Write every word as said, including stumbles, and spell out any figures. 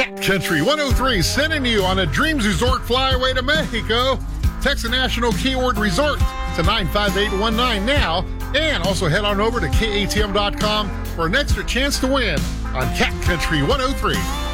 Cat Country one oh three sending you on a Dreams Resort flyaway to Mexico. Text the national keyword resort to nine five eight one nine now, and also head on over to K A T M dot com for an extra chance to win on Cat Country one oh three.